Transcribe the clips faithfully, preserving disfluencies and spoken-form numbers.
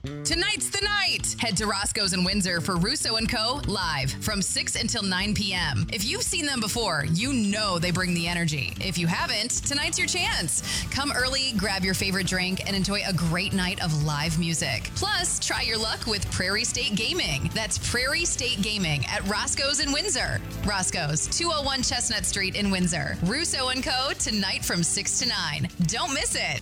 Tonight's the night. Head to Roscoe's in Windsor for Russo and Co. live from six until nine p.m. If you've seen them before, you know they bring the energy. If you haven't, tonight's your chance. Come early, grab your favorite drink, and enjoy a great night of live music. Plus, try your luck with Prairie State Gaming. That's Prairie State Gaming at Roscoe's in Windsor. Roscoe's, two oh one Chestnut Street in Windsor. Russo and Co. tonight from six to nine. Don't miss it.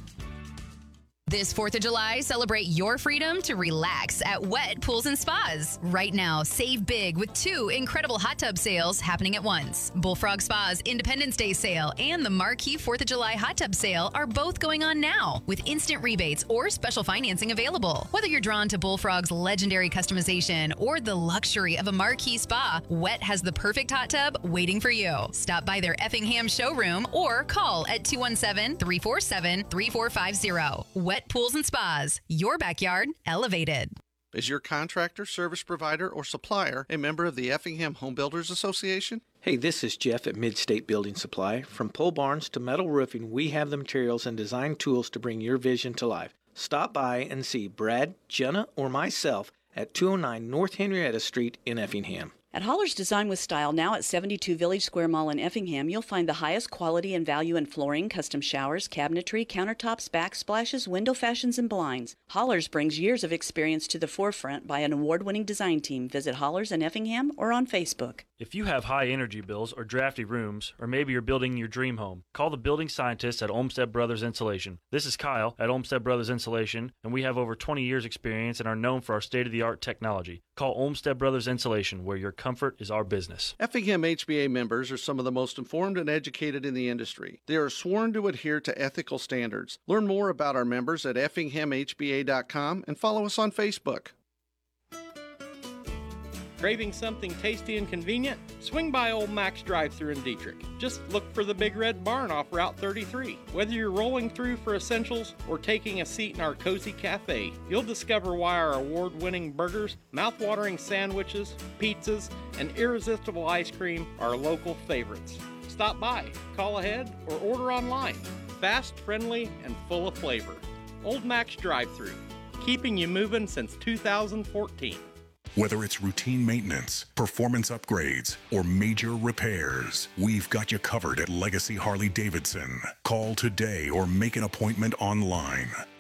This fourth of July, celebrate your freedom to relax at Wet Pools and Spas. Right now, save big with two incredible hot tub sales happening at once. Bullfrog Spa's Independence Day sale and the Marquee fourth of July hot tub sale are both going on now with instant rebates or special financing available. Whether you're drawn to Bullfrog's legendary customization or the luxury of a Marquee Spa, Wet has the perfect hot tub waiting for you. Stop by their Effingham showroom or call at two one seven, three four seven, three four five zero. Wet Pools and Spas, your backyard elevated. Is your contractor, service provider, or supplier a member of the Effingham Home Builders Association? Hey, this is Jeff at Midstate Building Supply. From pole barns to metal roofing, we have the materials and design tools to bring your vision to life. Stop by and see Brad, Jenna, or myself at two oh nine North Henrietta Street in Effingham. At Holler's Design with Style, now at seventy-two Village Square Mall in Effingham, you'll find the highest quality and value in flooring, custom showers, cabinetry, countertops, backsplashes, window fashions, and blinds. Holler's brings years of experience to the forefront by an award-winning design team. Visit Holler's in Effingham or on Facebook. If you have high energy bills or drafty rooms, or maybe you're building your dream home, call the building scientists at Olmsted Brothers Insulation. This is Kyle at Olmsted Brothers Insulation, and we have over twenty years experience and are known for our state-of-the-art technology. Call Olmsted Brothers Insulation, where your comfort is our business. Effingham H B A members are some of the most informed and educated in the industry. They are sworn to adhere to ethical standards. Learn more about our members at effingham h b a dot com and follow us on Facebook. Craving something tasty and convenient? Swing by Old Mac's drive-thru in Dietrich. Just look for the Big Red Barn off Route thirty-three. Whether you're rolling through for essentials or taking a seat in our cozy cafe, you'll discover why our award-winning burgers, mouth-watering sandwiches, pizzas, and irresistible ice cream are local favorites. Stop by, call ahead, or order online. Fast, friendly, and full of flavor. Old Mac's drive-thru, keeping you moving since two thousand fourteen. Whether it's routine maintenance, performance upgrades, or major repairs, we've got you covered at Legacy Harley-Davidson. Call today or make an appointment online.